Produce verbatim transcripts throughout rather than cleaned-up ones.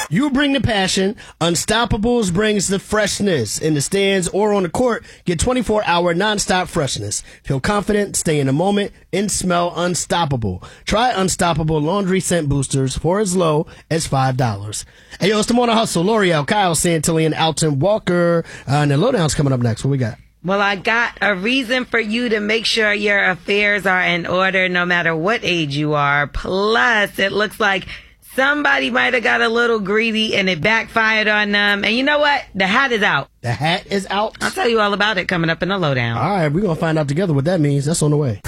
You bring the passion. Unstoppables brings the freshness. In the stands or on the court, get twenty-four hour nonstop freshness. Feel confident, stay in the moment, and smell unstoppable. Try Unstoppable laundry scent boosters for as low as five dollars. Hey, yo, it's the Morning Hustle. L'Oreal, Kyle Santillan, Alton Walker. Uh, and the Lowdown's coming up next. What we got? Well, I got a reason for you to make sure your affairs are in order no matter what age you are. Plus, it looks like somebody might have got a little greedy and it backfired on them. And you know what? The hat is out. The hat is out? I'll tell you all about it coming up in the Lowdown. All right, we're going to find out together what that means. That's on the way.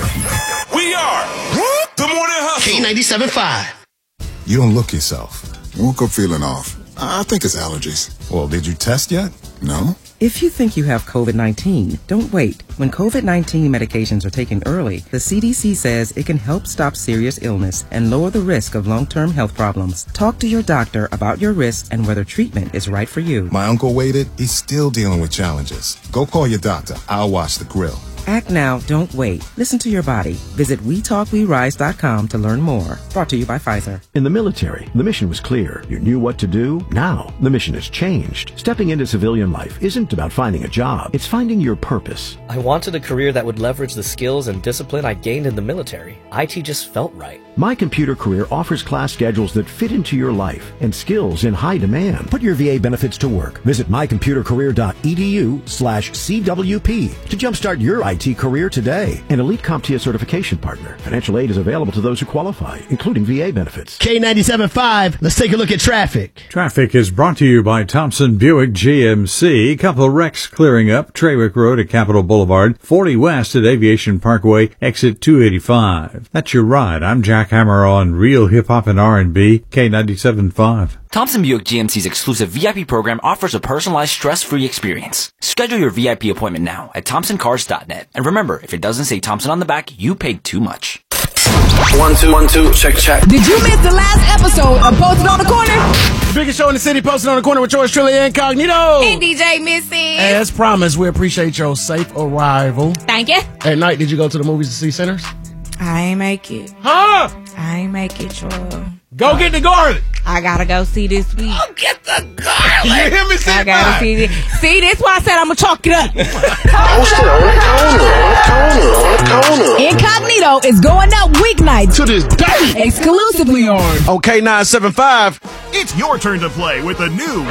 We are the Morning Hustle. K ninety-seven point five. You don't look yourself. Woke up feeling off. I think it's allergies. Well, did you test yet? No? If you think you have COVID nineteen, don't wait. When COVID nineteen medications are taken early, the C D C says it can help stop serious illness and lower the risk of long-term health problems. Talk to your doctor about your risks and whether treatment is right for you. My uncle waited. He's still dealing with challenges. Go call your doctor. I'll watch the grill. Act now, don't wait. Listen to your body. Visit we talk we rise dot com to learn more. Brought to you by Pfizer. In the military, the mission was clear. You knew what to do. Now, the mission has changed. Stepping into civilian life isn't about finding a job. It's finding your purpose. I wanted a career that would leverage the skills and discipline I gained in the military. I T just felt right. My Computer Career offers class schedules that fit into your life and skills in high demand. Put your V A benefits to work. Visit my computer career dot e d u slash C W P to jumpstart your I T career today. An Elite CompTIA certification partner. Financial aid is available to those who qualify, including V A benefits. K ninety-seven point five. Let's take a look at traffic. Traffic is brought to you by Thompson Buick G M C. Couple of wrecks clearing up. Trawick Road at Capitol Boulevard. forty West at Aviation Parkway. Exit two eighty-five. That's your ride. I'm Jack Hammer on Real Hip Hop and R and B. K ninety-seven point five. Thompson Buick G M C's exclusive V I P program offers a personalized, stress-free experience. Schedule your V I P appointment now at thompson cars dot net. And remember, if it doesn't say Thompson on the back, you paid too much. One, two, one, two, check, check. Did you miss the last episode of Posted on the Corner? The biggest show in the city, Posted on the Corner with yours truly, Incognito. And D J Missy. As promised, we appreciate your safe arrival. Thank you. At night, did you go to the movies to see Sinners? I ain't make it. Huh? I ain't make it, Troy. Go get the garlic. I gotta go see this week. Go get the garlic. You hear me say I gotta that? see this. See, that's why I said I'm gonna chalk it up. Posted on the corner, on the corner, on the corner. Incognito is going up weeknights To this day. exclusively on On K nine seven five. It's your turn to play with the new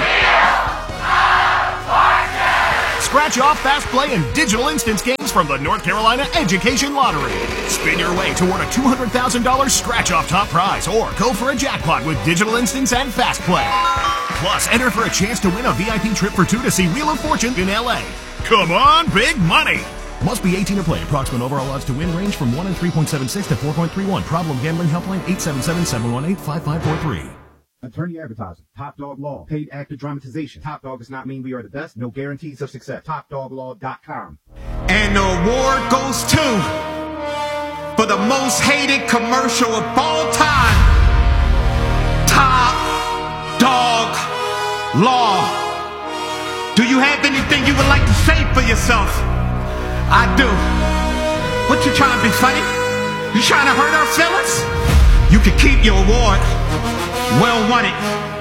Scratch Off, Fast Play, and Digital Instance games from the North Carolina Education Lottery. Spin your way toward a two hundred thousand dollars Scratch Off top prize or go for a jackpot with Digital Instance and Fast Play. Plus, enter for a chance to win a V I P trip for two to see Wheel of Fortune in L A. Come on, big money! Must be eighteen to play. Approximate overall odds to win range from one in three point seven six to four point three one. Problem gambling helpline eight seven seven, seven one eight, five five four three. Attorney advertising. Top Dog Law. Paid actor dramatization. Top Dog does not mean we are the best. No guarantees of success. top dog law dot com. And the award goes to for the most hated commercial of all time. Top Dog Law. Do you have anything you would like to say for yourself? I do. What you trying to be funny? You trying to hurt our feelings? You can keep your award. Well won it.